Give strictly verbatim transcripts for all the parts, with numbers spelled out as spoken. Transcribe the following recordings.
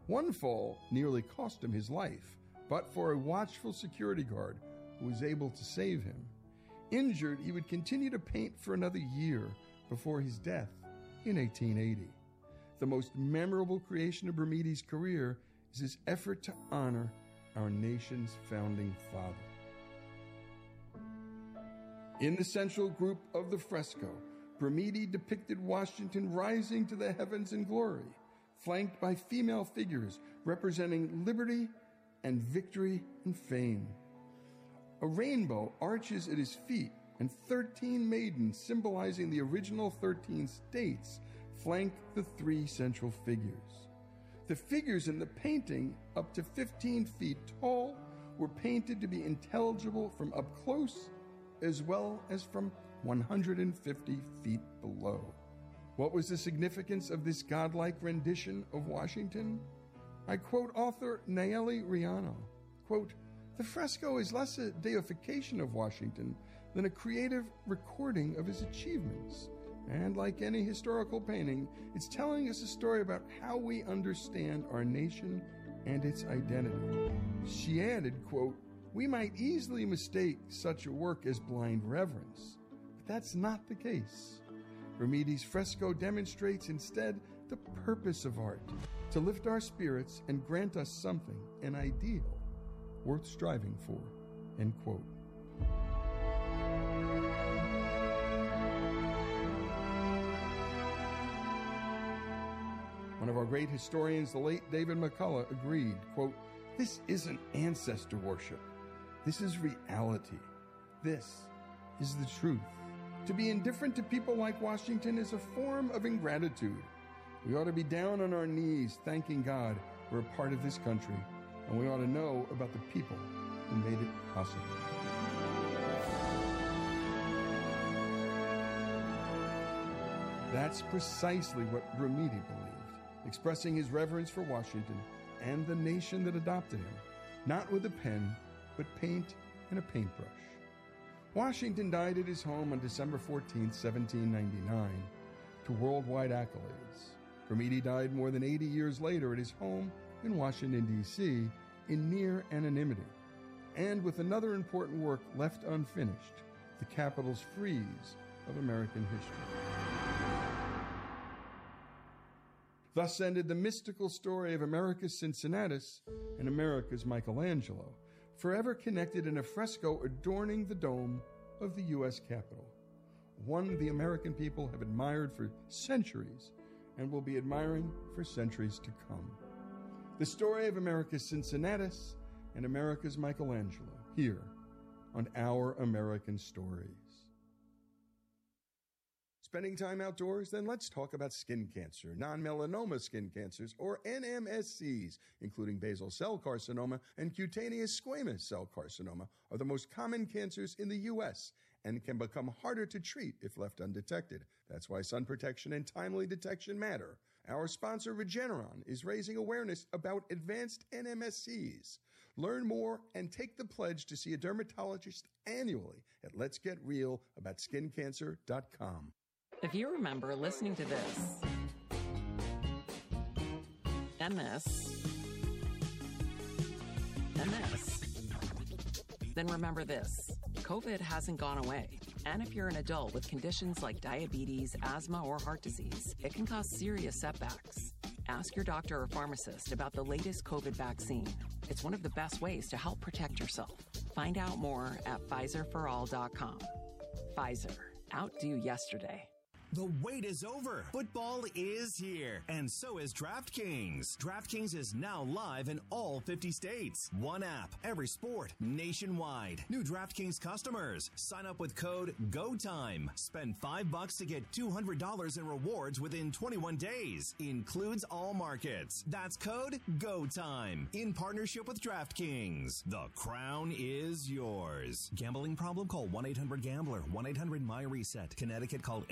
One fall nearly cost him his life, but for a watchful security guard who was able to save him. Injured, he would continue to paint for another year before his death in eighteen eighty. The most memorable creation of Bramidi's career is his effort to honor our nation's founding father. In the central group of the fresco, Bramidi depicted Washington rising to the heavens in glory, flanked by female figures representing liberty and victory and fame. A rainbow arches at his feet, and thirteen maidens symbolizing the original thirteen states flank the three central figures. The figures in the painting, up to fifteen feet tall, were painted to be intelligible from up close as well as from one hundred fifty feet below. What was the significance of this godlike rendition of Washington? I quote author Nayeli Riano, quote, "The fresco is less a deification of Washington than a creative recording of his achievements. And like any historical painting, it's telling us a story about how we understand our nation and its identity." She added, quote, "We might easily mistake such a work as blind reverence, but that's not the case. Bramidi's fresco demonstrates instead the purpose of art, to lift our spirits and grant us something, an ideal, worth striving for," end quote. One of our great historians, the late David McCullough, agreed, quote, "This isn't ancestor worship. This is reality. This is the truth. To be indifferent to people like Washington is a form of ingratitude. We ought to be down on our knees thanking God we're a part of this country, and we ought to know about the people who made it possible." That's precisely what Bramidi believed, expressing his reverence for Washington and the nation that adopted him, not with a pen, but paint and a paintbrush. Washington died at his home on December fourteenth, seventeen ninety-nine, to worldwide accolades. Bramidi died more than eighty years later at his home in Washington, D C, in near anonymity, and with another important work left unfinished, the Capitol's frieze of American history. Thus ended the mystical story of America's Cincinnatus and America's Michelangelo, forever connected in a fresco adorning the dome of the U S Capitol, one the American people have admired for centuries and will be admiring for centuries to come. The story of America's Cincinnatus and America's Michelangelo, here on Our American Stories. Spending time outdoors? Then let's talk about skin cancer. Non-melanoma skin cancers, or N M S Cs, including basal cell carcinoma and cutaneous squamous cell carcinoma, are the most common cancers in the U S and can become harder to treat if left undetected. That's why sun protection and timely detection matter. Our sponsor, Regeneron, is raising awareness about advanced N M S Cs. Learn more and take the pledge to see a dermatologist annually at lets get real about skin cancer dot com. If you remember listening to this, and this, and this, then remember this. COVID hasn't gone away. And if you're an adult with conditions like diabetes, asthma, or heart disease, it can cause serious setbacks. Ask your doctor or pharmacist about the latest COVID vaccine. It's one of the best ways to help protect yourself. Find out more at Pfizer for all dot com. Pfizer. Outdo yesterday. The wait is over. Football is here, and so is DraftKings. DraftKings is now live in all fifty states. One app, every sport, nationwide. New DraftKings customers, sign up with code GOTIME. Spend five bucks to get two hundred dollars in rewards within twenty-one days. Includes all markets. That's code GOTIME. In partnership with DraftKings. The crown is yours. Gambling problem? Call one eight hundred gambler. one eight hundred my reset. Connecticut, call eight eight eight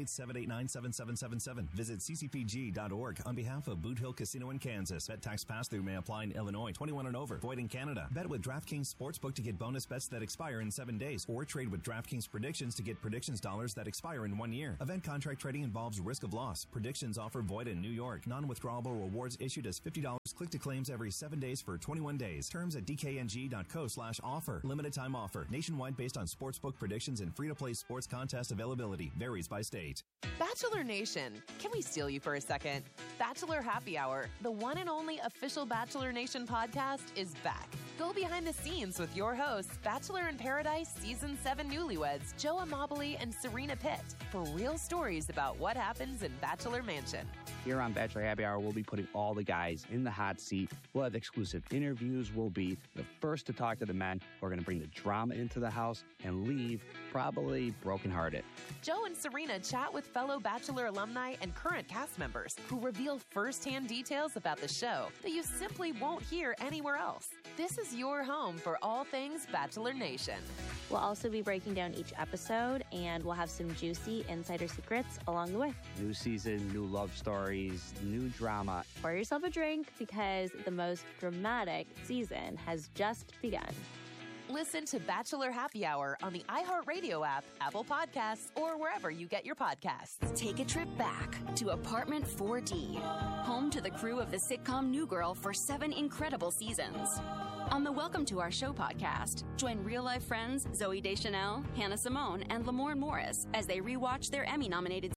seven eight nine, seven seven seven seven. Visit c c p g dot org on behalf of Boot Hill Casino in Kansas. Bet tax pass-through may apply in Illinois. twenty-one and over. Void in Canada. Bet with DraftKings Sportsbook to get bonus bets that expire in seven days. Or trade with DraftKings Predictions to get predictions dollars that expire in one year. Event contract trading involves risk of loss. Predictions offer void in New York. Non-withdrawable rewards issued as fifty dollars. Click to claims every seven days for twenty-one days. Terms at d k n g dot co slash offer. Limited time offer. Nationwide based on sportsbook predictions and free-to-play sports contest availability. Varies by state. Bachelor Nation, can we steal you for a second? Bachelor Happy Hour, the one and only official Bachelor Nation podcast, is back. Go behind the scenes with your hosts, Bachelor in Paradise Season seven newlyweds, Joe Amabile and Serena Pitt, for real stories about what happens in Bachelor Mansion. Here on Bachelor Happy Hour, we'll be putting all the guys in the hot seat. We'll have exclusive interviews. We'll be the first to talk to the men who are going to bring the drama into the house and leave probably brokenhearted. Joe and Serena chat with fellow Bachelor alumni and current cast members who reveal firsthand details about the show that you simply won't hear anywhere else. This is your home for all things Bachelor Nation. We'll also be breaking down each episode, and we'll have some juicy insider secrets along the way. New season, new love stories, new drama. Pour yourself a drink because the most dramatic season has just begun. Listen to Bachelor Happy Hour on the iHeartRadio app, Apple Podcasts, or wherever you get your podcasts. Take a trip back to Apartment four D, home to the crew of the sitcom New Girl for seven incredible seasons. On the Welcome to Our Show podcast, join real-life friends Zooey Deschanel, Hannah Simone, and Lamorne Morris as they rewatch their Emmy-nominated.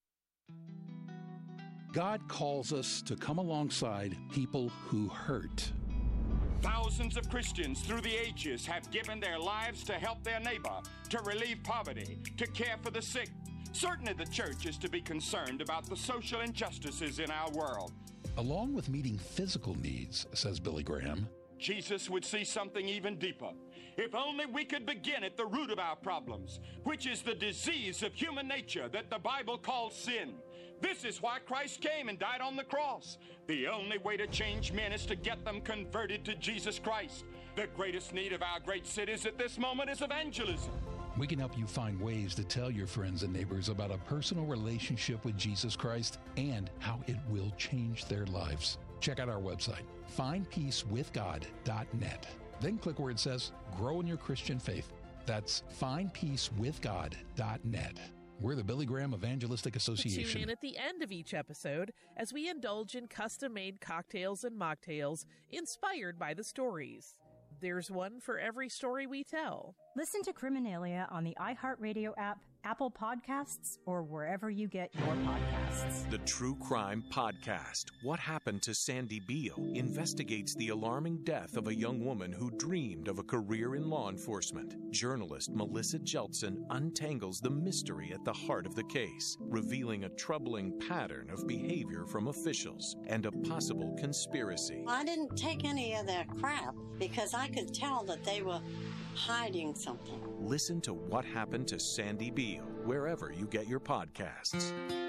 God calls us to come alongside people who hurt. Thousands of Christians through the ages have given their lives to help their neighbor, to relieve poverty, to care for the sick. Certainly the church is to be concerned about the social injustices in our world. Along with meeting physical needs, says Billy Graham, Jesus would see something even deeper. If only we could begin at the root of our problems, which is the disease of human nature that the Bible calls sin. This is why Christ came and died on the cross. The only way to change men is to get them converted to Jesus Christ. The greatest need of our great cities at this moment is evangelism. We can help you find ways to tell your friends and neighbors about a personal relationship with Jesus Christ and how it will change their lives. Check out our website, find peace with god dot net. Then click where it says Grow in Your Christian Faith. That's find peace with god dot net. We're the Billy Graham Evangelistic Association. Tune in at the end of each episode as we indulge in custom-made cocktails and mocktails inspired by the stories. There's one for every story we tell. Listen to Criminalia on the iHeartRadio app, Apple Podcasts, or wherever you get your podcasts. The True Crime Podcast, What Happened to Sandy Beale, investigates the alarming death of a young woman who dreamed of a career in law enforcement. Journalist Melissa Jeltsin untangles the mystery at the heart of the case, revealing a troubling pattern of behavior from officials and a possible conspiracy. I didn't take any of that crap because I could tell that they were hiding something. Listen to What Happened to Sandy Beale wherever you get your podcasts.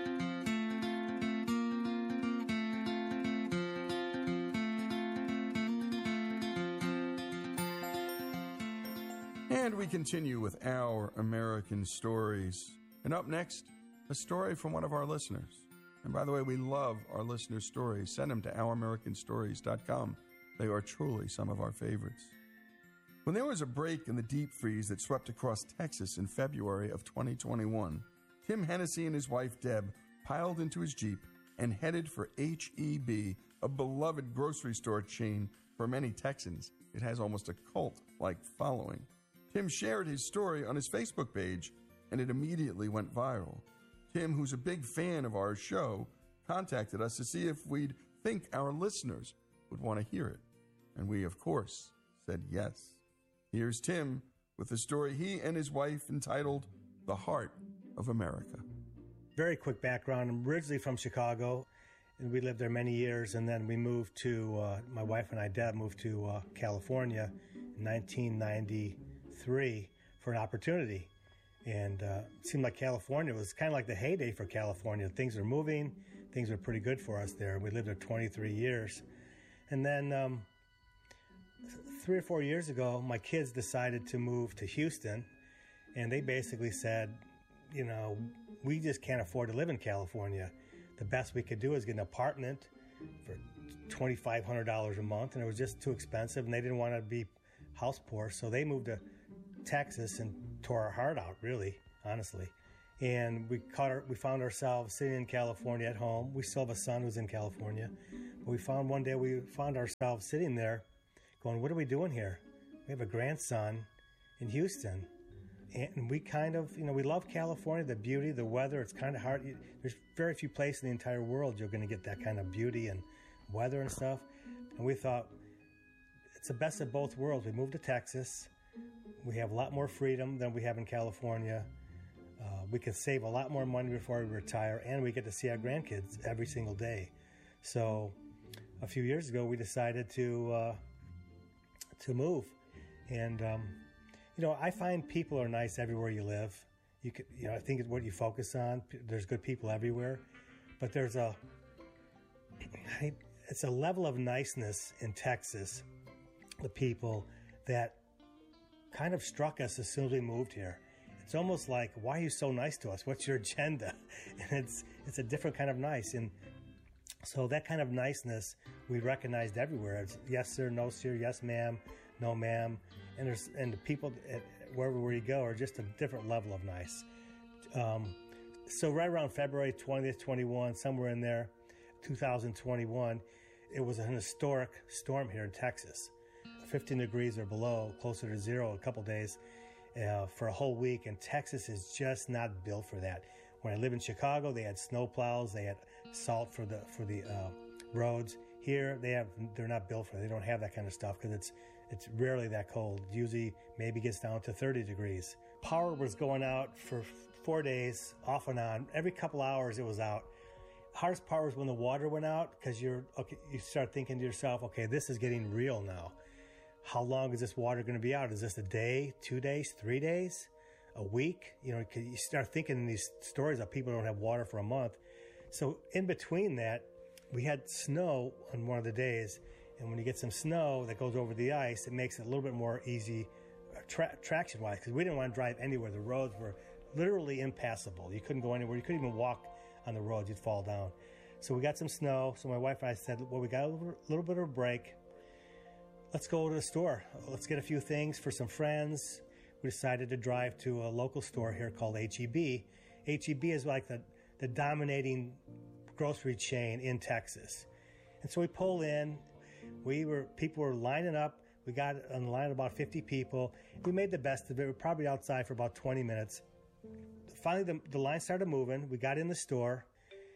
And we continue with Our American Stories. And up next, a story from one of our listeners. And by the way, we love our listener stories. Send them to our american stories dot com. They are truly some of our favorites. When there was a break in the deep freeze that swept across Texas in February of twenty twenty-one, Tim Hennessy and his wife Deb piled into his Jeep and headed for H E B, a beloved grocery store chain for many Texans. It has almost a cult-like following. Tim shared his story on his Facebook page, and it immediately went viral. Tim, who's a big fan of our show, contacted us to see if we'd think our listeners would want to hear it. And we, of course, said yes. Here's Tim with the story he and his wife entitled The Heart of America. Very quick background. I'm originally from Chicago, and we lived there many years, and then we moved to, uh, my wife and I, Deb, moved to uh, California in nineteen ninety-three for an opportunity. And uh, it seemed like California was kind of like the heyday for California. Things are moving. Things are pretty good for us there. We lived there twenty-three years. And then um, three or four years ago, my kids decided to move to Houston. And they basically said, you know, we just can't afford to live in California. The best we could do is get an apartment for twenty-five hundred dollars a month, and it was just too expensive, and they didn't want to be house poor, so they moved to Texas and tore our heart out, really, honestly. And we caught our, we found ourselves sitting in California at home. We still have a son who's in California. But we found one day, we found ourselves sitting there going, what are we doing here? We have a grandson in Houston. And we kind of, you know, we love California, the beauty, the weather. It's kind of hard. There's very few places in the entire world you're going to get that kind of beauty and weather and stuff. And we thought, it's the best of both worlds. We moved to Texas. We have a lot more freedom than we have in California. Uh, we can save a lot more money before we retire, and we get to see our grandkids every single day. So a few years ago, we decided to uh, to move. And, um, you know, I find people are nice everywhere you live. You could, you know, I think it's what you focus on. There's good people everywhere. But there's a, it's a level of niceness in Texas, the people, that kind of struck us as soon as we moved here. It's almost like, why are you so nice to us? What's your agenda? And it's it's a different kind of nice. And so that kind of niceness we recognized everywhere. It's yes sir, no sir, yes ma'am, no ma'am. And there's and the people at, wherever you go are just a different level of nice. Um, so right around February twentieth, twenty-one, somewhere in there, two thousand twenty-one, it was an historic storm here in Texas. fifteen degrees or below, closer to zero a couple days. Uh, for a whole week, and Texas is just not built for that. When I lived in Chicago, they had snow plows, they had salt for the for the uh, roads. Here, they have they're not built for it. They don't have that kind of stuff because it's it's rarely that cold. Usually, maybe gets down to thirty degrees. Power was going out for four days, off and on. Every couple hours, it was out. Hardest part was when the water went out, because you're okay. You start thinking to yourself, okay, this is getting real now. How long is this water going to be out? Is this a day, two days, three days, a week? You know, you start thinking in these stories of people who don't have water for a month. So in between that, we had snow on one of the days. And when you get some snow that goes over the ice, it makes it a little bit more easy tra- traction-wise, because we didn't want to drive anywhere. The roads were literally impassable. You couldn't go anywhere. You couldn't even walk on the roads. You'd fall down. So we got some snow. So my wife and I said, well, we got a little, little bit of a break. Let's go to the store. Let's get a few things for some friends. We decided to drive to a local store here called H E B. H E B is like the, the dominating grocery chain in Texas. And so we pull in. We were people were lining up. We got on the line about fifty people. We made the best of it. We were probably outside for about twenty minutes. Finally, the, the line started moving. We got in the store.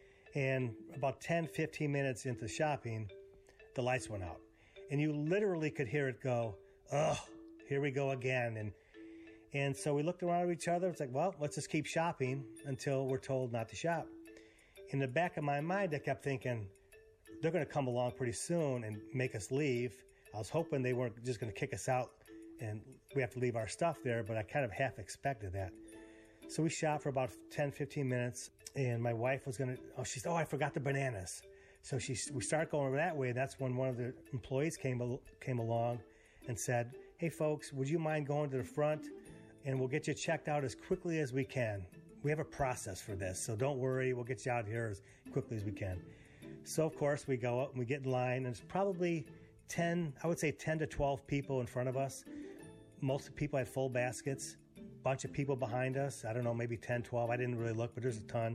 And about ten, fifteen minutes into shopping, the lights went out. And you literally could hear it go, oh, here we go again. And and so we looked around at each other. It's like, well, let's just keep shopping until we're told not to shop. In the back of my mind, I kept thinking, they're going to come along pretty soon and make us leave. I was hoping they weren't just going to kick us out and we have to leave our stuff there, but I kind of half expected that. So we shopped for about ten, fifteen minutes, and my wife was going to, oh, she said, oh, I forgot the bananas. So she, we started going over that way, and that's when one of the employees came came along and said, hey, folks, would you mind going to the front, and we'll get you checked out as quickly as we can. We have a process for this, so don't worry. We'll get you out here as quickly as we can. So, of course, we go up and we get in line, and it's probably ten, I would say ten to twelve people in front of us. Most of the people had full baskets. A bunch of people behind us. I don't know, maybe ten, twelve. I didn't really look, but there's a ton.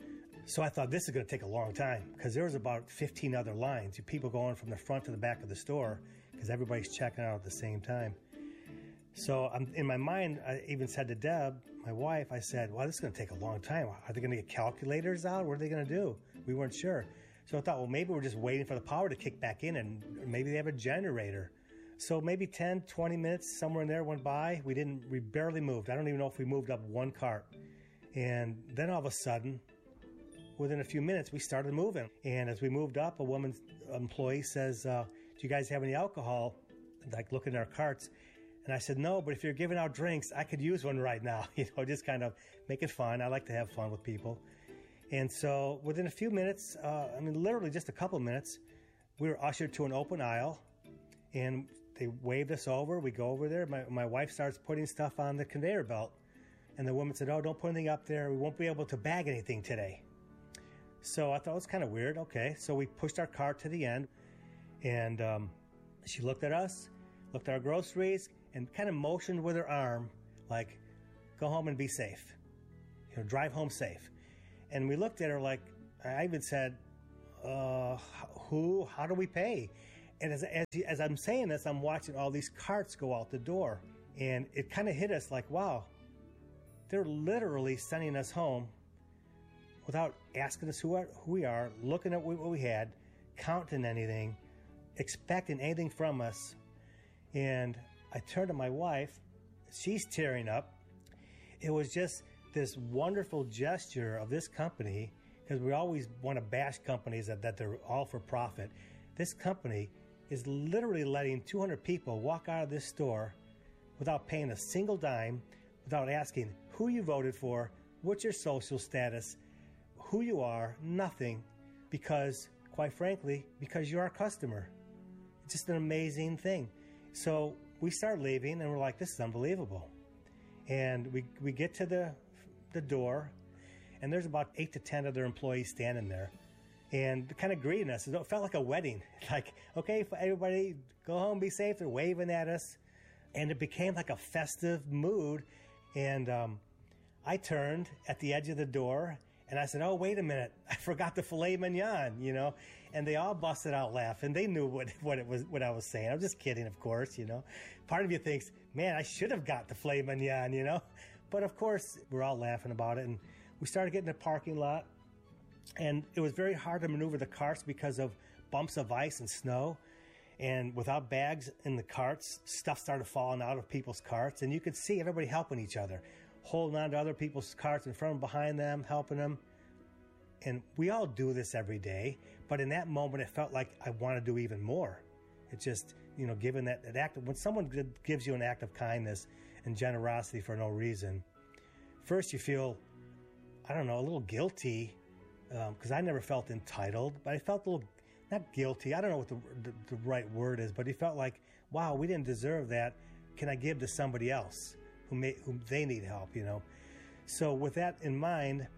So I thought this is going to take a long time because there was about fifteen other lines, people going from the front to the back of the store because everybody's checking out at the same time. So I'm, in my mind, I even said to Deb, my wife, I said, well, this is going to take a long time. Are they going to get calculators out? What are they going to do? We weren't sure. So I thought, well, maybe we're just waiting for the power to kick back in and maybe they have a generator. So maybe ten, twenty minutes, somewhere in there went by. We didn't, we barely moved. I don't even know if we moved up one cart. And then all of a sudden, within a few minutes, we started moving. And as we moved up, a woman employee says, uh, do you guys have any alcohol? Like looking at our carts. And I said, no, but if you're giving out drinks, I could use one right now. You know, just kind of make it fun. I like to have fun with people. And so within a few minutes, uh, I mean, literally just a couple of minutes, we were ushered to an open aisle. And they waved us over. We go over there. My, my wife starts putting stuff on the conveyor belt. And the woman said, oh, don't put anything up there. We won't be able to bag anything today. So I thought it was kind of weird. Okay. So we pushed our cart to the end, and um, she looked at us, looked at our groceries, and kind of motioned with her arm, like, go home and be safe. You know, drive home safe. And we looked at her like, I even said, uh, who, how do we pay? And as, as, as I'm saying this, I'm watching all these carts go out the door. And it kind of hit us like, wow, they're literally sending us home without asking us who, are, who we are, looking at what we had, counting anything, expecting anything from us. And I turned to my wife. She's tearing up. It was just this wonderful gesture of this company, because we always want to bash companies that, that they're all for profit. This company is literally letting two hundred people walk out of this store without paying a single dime, without asking who you voted for, what's your social status, who you are, nothing, because, quite frankly, because you're our customer. It's just an amazing thing. So we start leaving, and we're like, this is unbelievable. And we we get to the the door, and there's about eight to ten other employees standing there, and kind of greeting us. It felt like a wedding. Like, okay, everybody, go home, be safe. They're waving at us, and it became like a festive mood. And um, I turned at the edge of the door, and I said, oh, wait a minute, I forgot the filet mignon, you know. And they all busted out laughing. They knew what, what it was, what I was saying. I'm just kidding, of course, you know. Part of you thinks, man, I should have got the filet mignon, you know. But of course, we're all laughing about it. And we started getting in the parking lot. And it was very hard to maneuver the carts because of bumps of ice and snow. And without bags in the carts, stuff started falling out of people's carts. And you could see everybody helping each other, holding on to other people's carts in front and behind them, helping them. And we all do this every day. But in that moment, it felt like I want to do even more. It just, you know, given that, that act of, when someone gives you an act of kindness and generosity for no reason, first you feel, I don't know, a little guilty, because um, I never felt entitled, but I felt a little, not guilty, I don't know what the, the, the right word is, but it felt like, wow, we didn't deserve that. Can I give to somebody else who may, who they need help, you know? So with that in mind,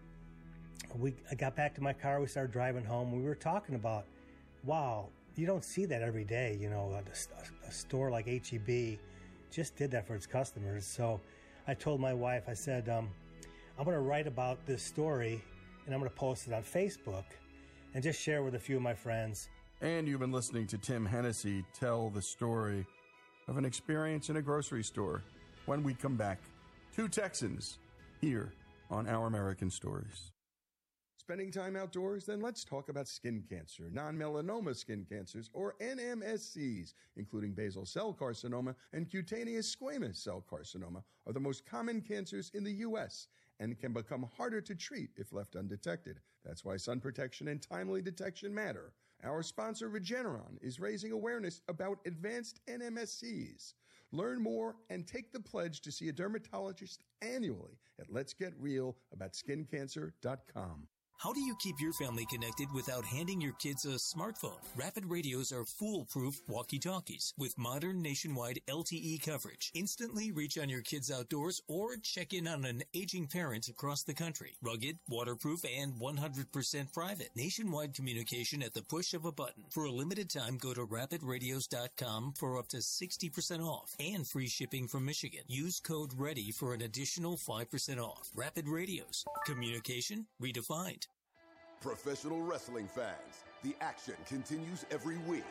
we I got back to my car, we started driving home, we were talking about, wow, you don't see that every day, you know, a, a store like H E B just did that for its customers. So I told my wife, I said, um, I'm going to write about this story, and I'm going to post it on Facebook and just share with a few of my friends. And you've been listening to Tim Hennessy tell the story of an experience in a grocery store. When we come back, two Texans here on Our American Stories. Spending time outdoors? Then let's talk about skin cancer, non-melanoma skin cancers, or N M S Cs, including basal cell carcinoma and cutaneous squamous cell carcinoma, are the most common cancers in the U S and can become harder to treat if left undetected. That's why sun protection and timely detection matter. Our sponsor, Regeneron, is raising awareness about advanced N M S Cs. Learn more and take the pledge to see a dermatologist annually at lets get real about skin cancer dot com. How do you keep your family connected without handing your kids a smartphone? Rapid Radios are foolproof walkie-talkies with modern nationwide L T E coverage. Instantly reach on your kids outdoors or check in on an aging parent across the country. Rugged, waterproof, and one hundred percent private. Nationwide communication at the push of a button. For a limited time, go to rapid radios dot com for up to sixty percent off and free shipping from Michigan. Use code READY for an additional five percent off. Rapid Radios. Communication redefined. Professional wrestling fans, the action continues every week.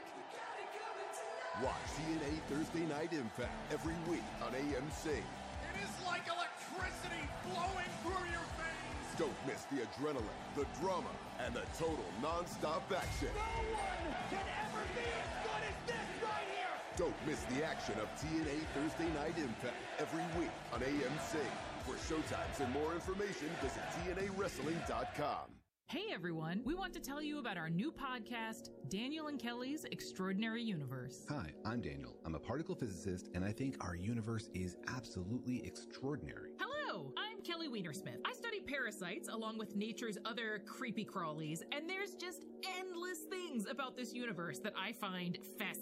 Watch T N A Thursday Night Impact every week on A M C. It is like electricity flowing through your veins. Don't miss the adrenaline, the drama, and the total non-stop action. No one can ever be as good as this right here. Don't miss the action of T N A Thursday Night Impact every week on A M C. For showtimes and more information, visit T N A wrestling dot com. Hey everyone, we want to tell you about our new podcast, Daniel and Kelly's Extraordinary Universe. Hi, I'm Daniel. I'm a particle physicist, and I think our universe is absolutely extraordinary. Hello, I'm Kelly Weinersmith. I study parasites along with nature's other creepy crawlies, and there's just endless things about this universe that I find fascinating.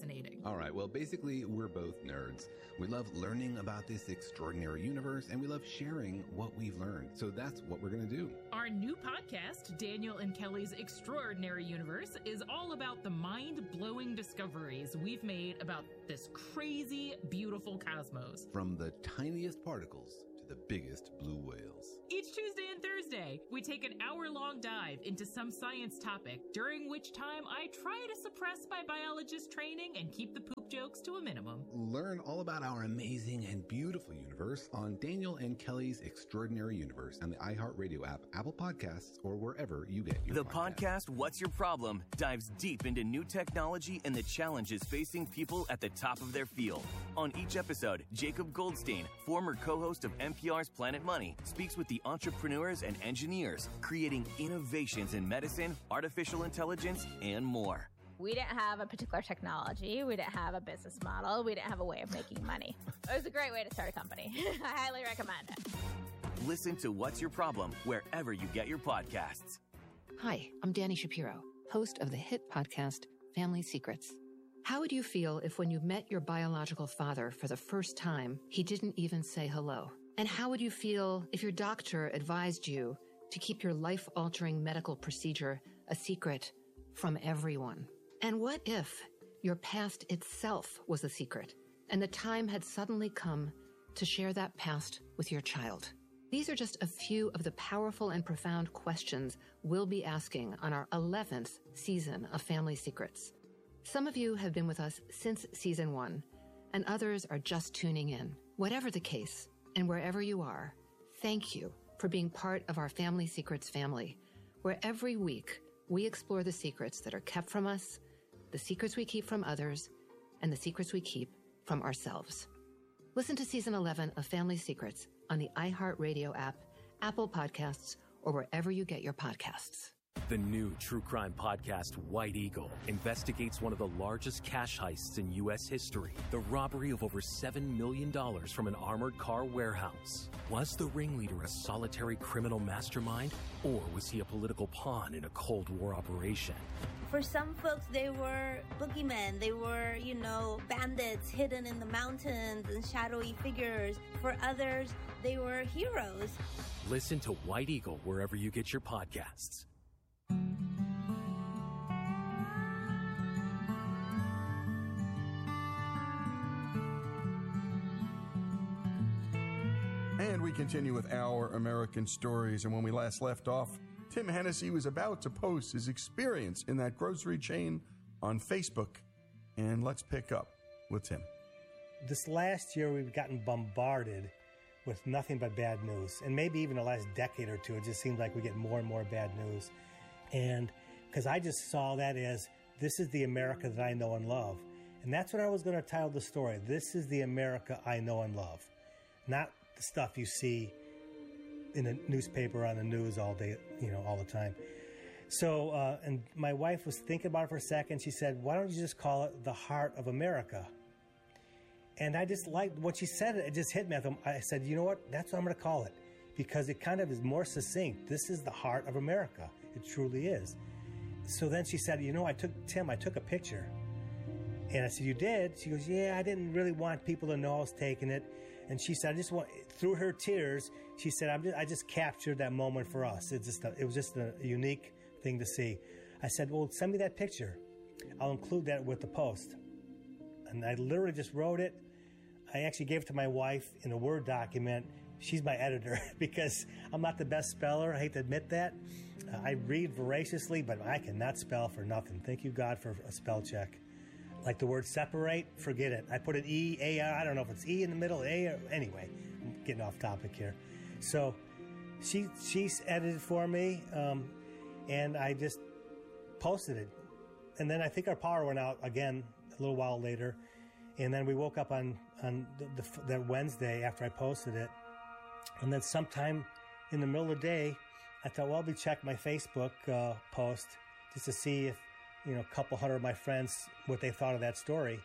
All right, well, basically, we're both nerds. We love learning about this extraordinary universe, and we love sharing what we've learned. So that's what we're going to do. Our new podcast, Daniel and Kelly's Extraordinary Universe, is all about the mind-blowing discoveries we've made about this crazy, beautiful cosmos. From the tiniest particles to the biggest blue whales. Each Tuesday and Thursday, we take an hour-long dive into some science topic, during which time I try to suppress my biologist training and keep the poop jokes to a minimum. Learn all about our amazing and beautiful universe on Daniel and Kelly's Extraordinary Universe on the iHeartRadio app, Apple Podcasts, or wherever you get your The podcasts. podcast, What's Your Problem, dives deep into new technology and the challenges facing people at the top of their field. On each episode, Jacob Goldstein, former co-host of N P R's Planet Money, speaks with the entrepreneurs and engineers creating innovations in medicine, artificial intelligence, and more. We didn't have a particular technology. We didn't have a business model. We didn't have a way of making money. It was a great way to start a company. I highly recommend it. Listen to What's Your Problem wherever you get your podcasts. Hi, I'm Danny Shapiro, host of the hit podcast Family Secrets. How would you feel if when you met your biological father for the first time, he didn't even say hello? And how would you feel if your doctor advised you to keep your life-altering medical procedure a secret from everyone? And what if your past itself was a secret and the time had suddenly come to share that past with your child? These are just a few of the powerful and profound questions we'll be asking on our eleventh season of Family Secrets. Some of you have been with us since season one, and others are just tuning in. Whatever the case, and wherever you are, thank you for being part of our Family Secrets family, where every week we explore the secrets that are kept from us, the secrets we keep from others, and the secrets we keep from ourselves. Listen to season eleven of Family Secrets on the iHeartRadio app, Apple Podcasts, or wherever you get your podcasts. The new true crime podcast, White Eagle, investigates one of the largest cash heists in U S history, the robbery of over seven million dollars from an armored car warehouse. Was the ringleader a solitary criminal mastermind, or was he a political pawn in a Cold War operation? For some folks, they were boogeymen. They were, you know, bandits hidden in the mountains and shadowy figures. For others, they were heroes. Listen to White Eagle wherever you get your podcasts. And we continue with Our American Stories. And when we last left off, Tim Hennessy was about to post his experience in that grocery chain on Facebook. And let's pick up with Tim. This last year, we've gotten bombarded with nothing but bad news. And maybe even the last decade or two, it just seems like we get more and more bad news. And because I just saw that as, this is the America that I know and love. And that's what I was going to title the story. This is the America I know and love. Not the stuff you see in the newspaper, on the news all day, you know, all the time. So, uh, and my wife was thinking about it for a second. She said, why don't you just call it the Heart of America? And I just liked what she said. It just hit me. I said, you know what? That's what I'm going to call it, because it kind of is more succinct. This is the heart of America. It truly is. So then she said, you know, I took, Tim, I took a picture. And I said, you did? She goes, yeah, I didn't really want people to know I was taking it. And she said, I just want, through her tears, she said, I'm just, I just captured that moment for us. It just, it was just a unique thing to see. I said, well, send me that picture. I'll include that with the post. And I literally just wrote it. I actually gave it to my wife in a Word document. She's my editor because I'm not the best speller. I hate to admit that. Uh, I read voraciously, but I cannot spell for nothing. Thank you, God, for a spell check. Like the word separate, forget it. I put an E, A, I don't know if it's E in the middle, A, or, anyway, I'm getting off topic here. So she she's edited for me, um, and I just posted it. And then I think our power went out again a little while later. And then we woke up on, on the, the, that Wednesday after I posted it. And then sometime in the middle of the day, I thought, well, I'll be check my Facebook uh, post just to see if, you know, a couple hundred of my friends, what they thought of that story.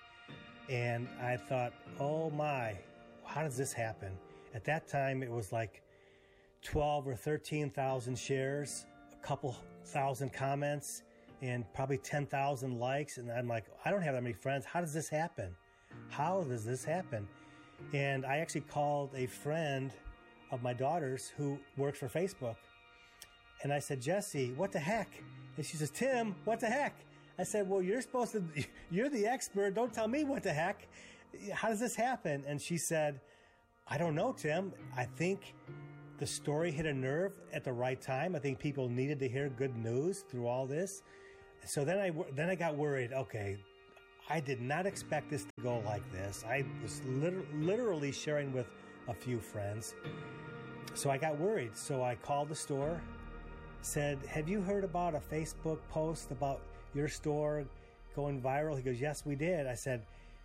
And I thought, oh my, how does this happen? At that time, it was like twelve or thirteen thousand shares, a couple thousand comments, and probably ten thousand likes. And I'm like, I don't have that many friends. How does this happen? How does this happen? And I actually called a friend of my daughter's who works for Facebook. And I said, Jesse, what the heck? And she says, Tim, what the heck? I said, well, you're supposed to, you're the expert. Don't tell me what the heck. How does this happen? And she said, I don't know, Tim. I think the story hit a nerve at the right time. I think people needed to hear good news through all this. So then I, then I got worried. Okay, I did not expect this to go like this. I was liter- literally sharing with a few friends. So I got worried. So I called the store, said, have you heard about a Facebook post about your store going viral? He goes, yes, we did. I said,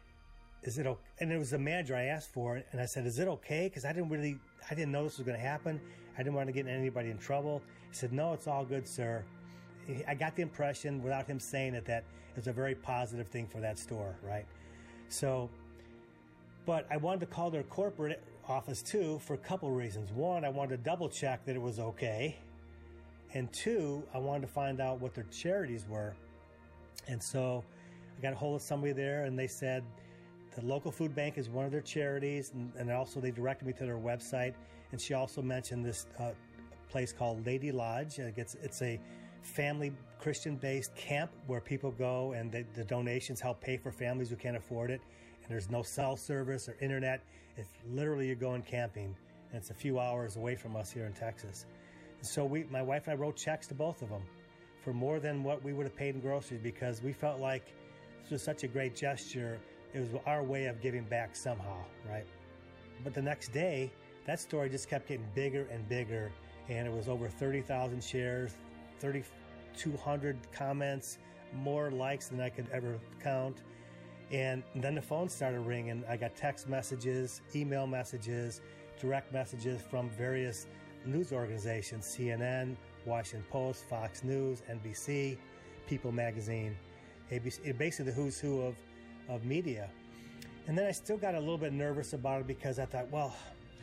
is it okay? And it was the manager I asked for. And I said, is it okay? Because I didn't really, I didn't know this was going to happen. I didn't want to get anybody in trouble. He said, no, it's all good, sir. I got the impression, without him saying it, that it's a very positive thing for that store, right? So, but I wanted to call their corporate office too for a couple of reasons. One, I wanted to double check that it was okay. And two, I wanted to find out what their charities were. And so I got a hold of somebody there, and they said the local food bank is one of their charities, and, and also they directed me to their website. And she also mentioned this uh, place called Lady Lodge. It's, it's a family Christian-based camp where people go, and the, the donations help pay for families who can't afford it. And there's no cell service or internet. It's literally you're going camping, and it's a few hours away from us here in Texas. And so we, my wife and I wrote checks to both of them for more than what we would have paid in groceries, because we felt like this was such a great gesture. It was our way of giving back somehow, right? But the next day, that story just kept getting bigger and bigger, and it was over thirty thousand shares, thirty-two hundred comments, more likes than I could ever count. And then the phone started ringing. I got text messages, email messages, direct messages from various news organizations, C N N, Washington Post, Fox News, N B C, People Magazine, A B C, basically the who's who of, of media. And then I still got a little bit nervous about it, because I thought, well,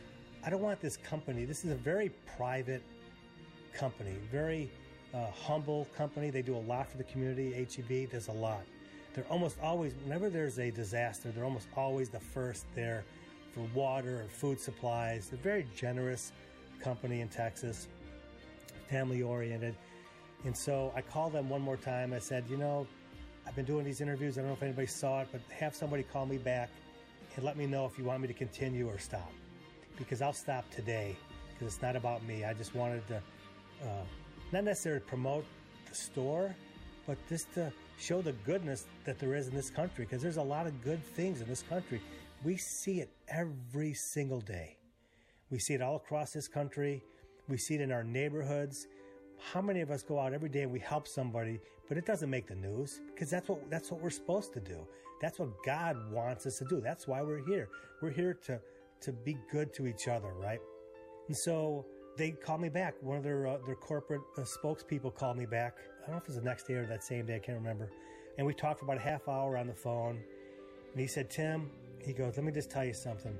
I don't want this company. This is a very private company, very uh, humble company. They do a lot for the community. H E B does a lot. They're almost always, whenever there's a disaster, they're almost always the first there for water and food supplies. They're a very generous company in Texas, family-oriented. And so I called them one more time. I said, you know, I've been doing these interviews. I don't know if anybody saw it, but have somebody call me back and let me know if you want me to continue or stop. Because I'll stop today, because it's not about me. I just wanted to, uh, not necessarily promote the store, but just to show the goodness that there is in this country, because there's a lot of good things in this country. We see it every single day. We see it all across this country. We see it in our neighborhoods. How many of us go out every day and we help somebody, but it doesn't make the news? Because that's what that's what we're supposed to do. That's what God wants us to do. That's why we're here. We're here to, to be good to each other, right? And so they called me back. One of their uh, their corporate uh, spokespeople called me back. I don't know if it was the next day or that same day. I can't remember. And we talked for about a half hour on the phone. And he said, Tim, he goes, let me just tell you something.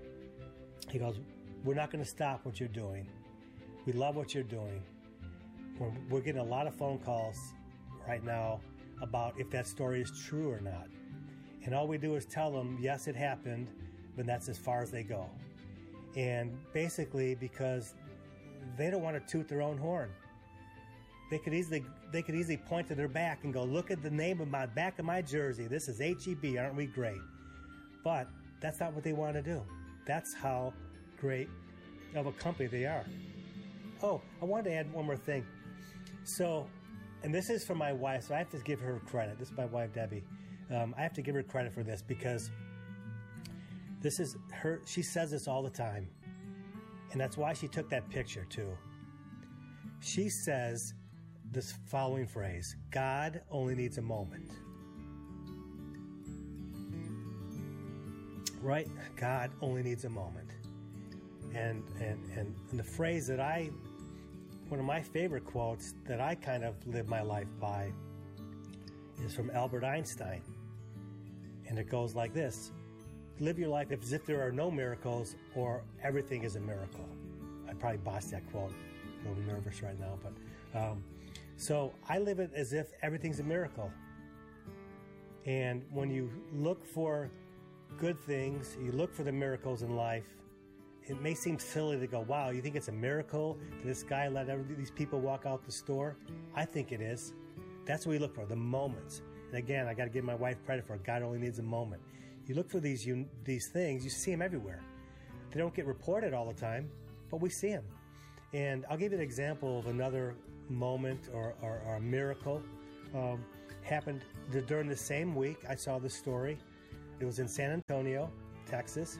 He goes, we're not going to stop what you're doing. We love what you're doing. We're, we're getting a lot of phone calls right now about if that story is true or not. And all we do is tell them, yes, it happened, but that's as far as they go. And basically because they don't want to toot their own horn. They could easily they could easily point to their back and go, look at the name of my back of my jersey. This is H E B. Aren't we great? But that's not what they want to do. That's how great of a company they are. Oh, I wanted to add one more thing. So, and this is for my wife, so I have to give her credit. This is my wife, Debbie. Um, I have to give her credit for this, because this is her, she says this all the time. And that's why she took that picture too. She says this following phrase, God only needs a moment. Right? God only needs a moment. And, and, and, and the phrase that I, one of my favorite quotes that I kind of live my life by is from Albert Einstein. And it goes like this: live your life as if there are no miracles, or everything is a miracle. I probably botched that quote. A little nervous right now, but um, So I live it as if everything's a miracle. And when you look for good things, you look for the miracles in life, it may seem silly to go, wow, you think it's a miracle that this guy let every, these people walk out the store? I think it is. That's what we look for, the moments. And again, I got to give my wife credit for it. God only needs a moment. You look for these you, these things, you see them everywhere. They don't get reported all the time, but we see them. And I'll give you an example of another moment or, or, or a miracle. Um, happened during the same week. I saw this story. It was in San Antonio, Texas.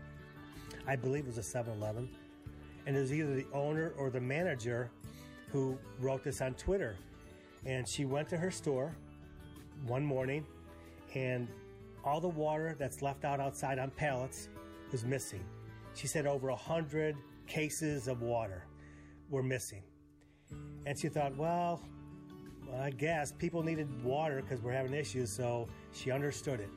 I believe it was a seven eleven. And it was either the owner or the manager who wrote this on Twitter. And she went to her store one morning, and all the water that's left out outside on pallets was missing. She said over a hundred cases of water were missing. And she thought, well, I guess people needed water because we're having issues, so she understood it.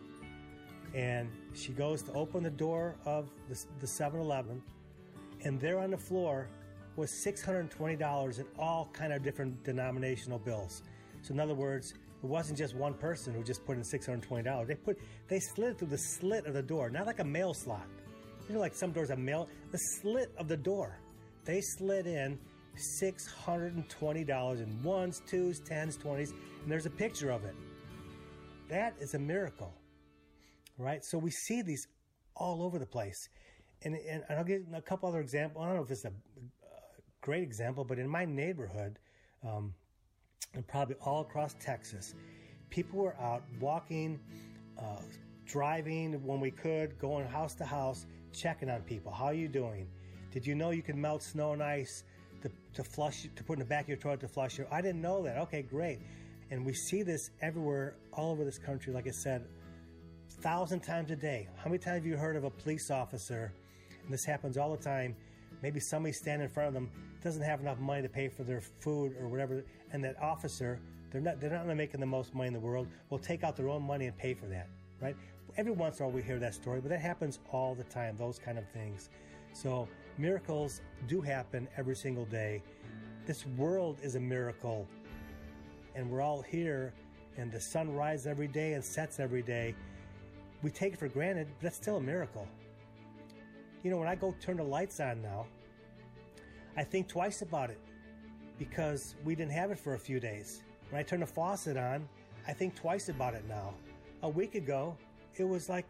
And she goes to open the door of the seven eleven, and there on the floor was six hundred twenty dollars in all kind of different denominational bills. So in other words, it wasn't just one person who just put in six hundred twenty dollars. They put they slid it through the slit of the door, not like a mail slot. You know, like some doors have mail, the slit of the door. They slid in six hundred twenty dollars in ones, twos, tens, twenties, and there's a picture of it. That is a miracle, right? So we see these all over the place. And, and I'll give a couple other examples. I don't know if it's a great example, but in my neighborhood, um, and probably all across Texas, people were out walking, uh, driving when we could, going house to house, checking on people. How are you doing? Did you know you can melt snow and ice to, to flush, to put in the back of your toilet to flush your? I didn't know that. Okay, great. And we see this everywhere, all over this country, like I said, a thousand times a day. How many times have you heard of a police officer, and this happens all the time, maybe somebody standing in front of them doesn't have enough money to pay for their food or whatever, and that officer, they're not they're not making the most money in the world, will take out their own money and pay for that, right? Every once in a while we hear that story, but that happens all the time, those kind of things. So miracles do happen every single day. This world is a miracle, and we're all here, and the sun rises every day and sets every day. We take it for granted, but that's still a miracle. You know, when I go turn the lights on now, I think twice about it because we didn't have it for a few days. When I turn the faucet on, I think twice about it now. A week ago, it was like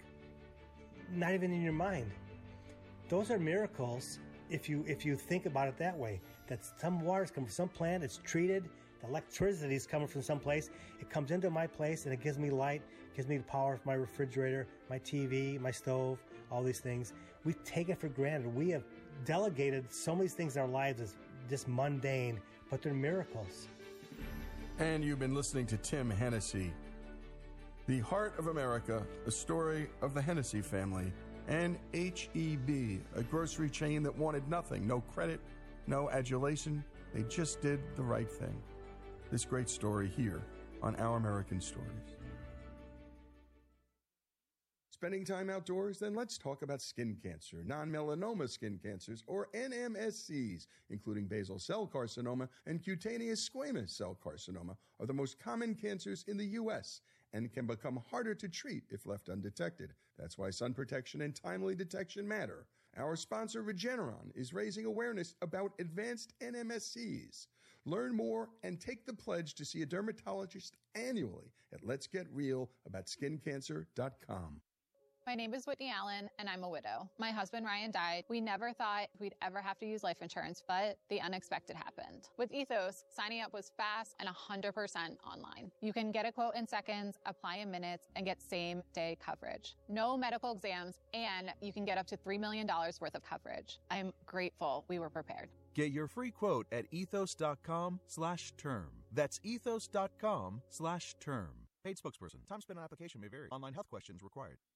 not even in your mind. Those are miracles if you if you think about it that way. That some water's come from some plant, it's treated, the electricity is coming from some place, it comes into my place and it gives me light, gives me the power for my refrigerator, my T V, my stove, all these things. We take it for granted. We have delegated so many things in our lives as just mundane, but they're miracles. And you've been listening to Tim Hennessy. The Heart of America, a story of the Hennessy family, and H E B, a grocery chain that wanted nothing, no credit, no adulation. They just did the right thing. This great story here on Our American Stories. Spending time outdoors? Then let's talk about skin cancer. Non-melanoma skin cancers, or N M S Cs, including basal cell carcinoma and cutaneous squamous cell carcinoma, are the most common cancers in the U S and can become harder to treat if left undetected. That's why sun protection and timely detection matter. Our sponsor, Regeneron, is raising awareness about advanced N M S Cs. Learn more and take the pledge to see a dermatologist annually at lets get real about skin cancer dot com. My name is Whitney Allen, and I'm a widow. My husband, Ryan, died. We never thought we'd ever have to use life insurance, but the unexpected happened. With Ethos, signing up was fast and one hundred percent online. You can get a quote in seconds, apply in minutes, and get same-day coverage. No medical exams, and you can get up to three million dollars worth of coverage. I'm grateful we were prepared. Get your free quote at ethos.com slash term. That's ethos.com slash term. Paid spokesperson. Time spent on application may vary. Online health questions required.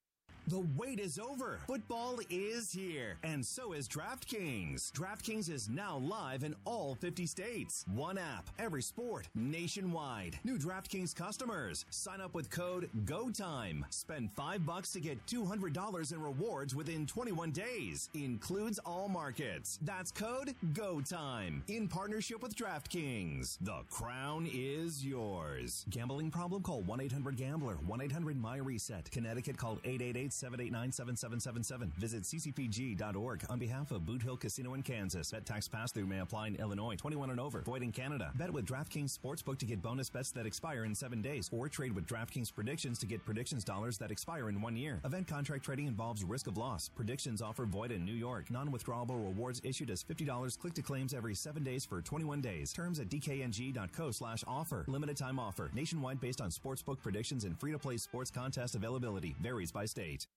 The wait is over. Football is here, and so is DraftKings. DraftKings is now live in all fifty states. One app, every sport, nationwide. New DraftKings customers, sign up with code GOTIME. Spend five bucks to get two hundred dollars in rewards within twenty-one days. Includes all markets. That's code GOTIME. In partnership with DraftKings. The crown is yours. Gambling problem? Call one eight hundred gambler. one eight hundred my reset. Connecticut, call eight eight eight, seven eight nine, seven seven seven seven. Visit c c p g dot org on behalf of Boot Hill Casino in Kansas. Bet tax pass-through may apply in Illinois. twenty-one and over. Void in Canada. Bet with DraftKings Sportsbook to get bonus bets that expire in seven days. Or trade with DraftKings Predictions to get predictions dollars that expire in one year. Event contract trading involves risk of loss. Predictions offer void in New York. Non-withdrawable rewards issued as fifty dollars click to claims every seven days for twenty-one days. Terms at d k n g dot co slash offer. Limited time offer. Nationwide based on sportsbook predictions and free-to-play sports contest availability. Varies by state.